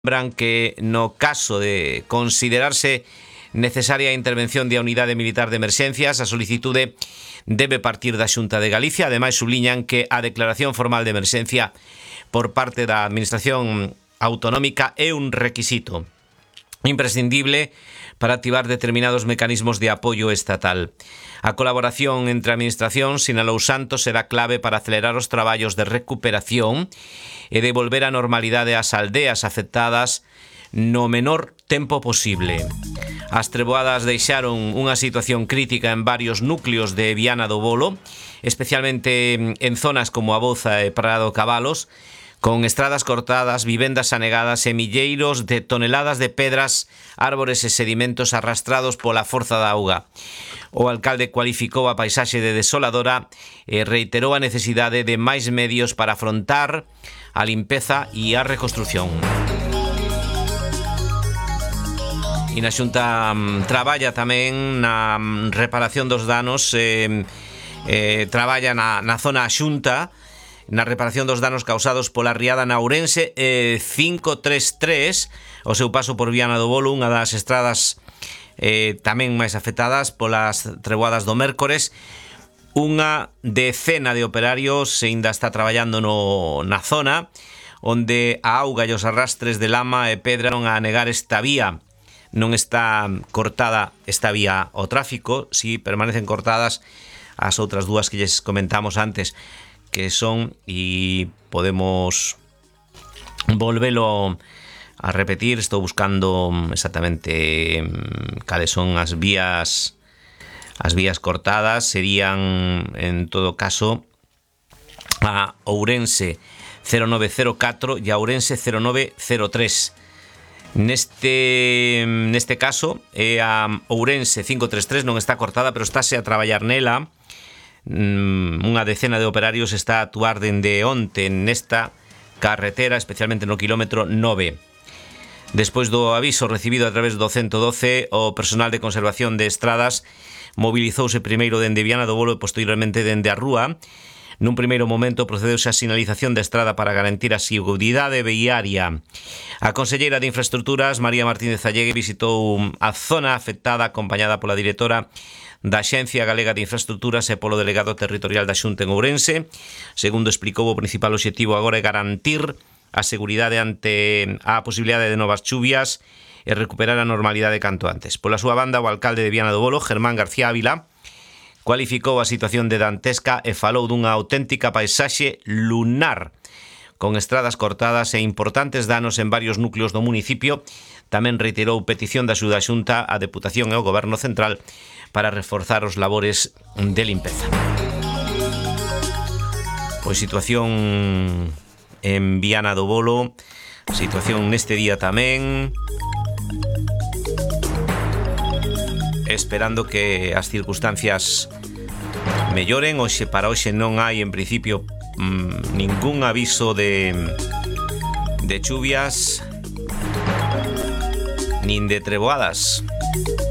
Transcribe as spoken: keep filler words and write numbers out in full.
Lembran que no caso de considerarse necesaria a intervención da Unidade Militar de Emerxencias, a solicitude debe partir da Xunta de Galicia. Ademais, subliñan que a declaración formal de emerxencia por parte da Administración Autonómica é un requisito imprescindible para activar determinados mecanismos de apoio estatal. A colaboración entre administracións, sinalou Santos, será clave para acelerar os traballos de recuperación e devolver a normalidade ás aldeas afectadas no menor tempo posible. As treboadas deixaron unha situación crítica en varios núcleos de Viana do Bolo, especialmente en zonas como a Bouza e Prado Cabalos, con estradas cortadas, vivendas anegadas e milleiros de toneladas de pedras, árbores e sedimentos arrastrados pola forza da auga. O alcalde cualificou a paisaxe de desoladora e reiterou a necesidade de máis medios para afrontar a limpeza e a reconstrución. E na Xunta um, traballa tamén na um, reparación dos danos, eh, eh, traballa na, na zona Xunta, na reparación dos danos causados pola riada na Ourense eh, cinco tres tres, o seu paso por Viana do Bolo, unha das estradas eh, tamén máis afectadas polas treboadas do mércores. Unha decena de operarios aínda está traballando no, na zona, onde a auga e os arrastres de lama e pedra non a negar esta vía. Non está cortada esta vía ao tráfico, si permanecen cortadas as outras dúas que lles comentamos antes, que son, e podemos volvelo a repetir, estou buscando exactamente cales son as vías as vías cortadas, serían en todo caso a Ourense cero nove cero catro e a Ourense cero nove cero tres. Neste neste caso é a Ourense cinco tres tres, non está cortada, pero estáse a traballar nela. Unha decena de operarios está a actuar dende onte nesta carretera, especialmente no quilómetro nove. Despois do aviso recibido a través do ciento doce, o personal de conservación de estradas mobilizouse primeiro dende Viana do Bolo e posteriormente dende a Rúa. Nun primeiro momento procedeuse a sinalización da estrada para garantir a seguridade viaria. A conselleira de Infraestructuras, María Martínez Allegue, visitou a zona afectada acompañada pola directora da Axencia Galega de Infraestructuras e polo delegado territorial da Xunta en Ourense. Segundo explicou, o principal obxectivo agora é garantir a seguridade ante a posibilidade de novas chuvias e recuperar a normalidade canto antes. Pola súa banda, o alcalde de Viana do Bolo, Germán García Ávila, cualificou a situación de dantesca e falou dunha auténtica paisaxe lunar, con estradas cortadas e importantes danos en varios núcleos do municipio. Tamén reiterou petición de axuda a Xunta, a Deputación e ao Goberno Central para reforzar os labores de limpeza. Pois situación en Viana do Bolo, situación neste día tamén, esperando que as circunstancias melloren. Hoxe para hoxe non hai en principio mmm, ningún aviso de de chuvias nin de treboadas.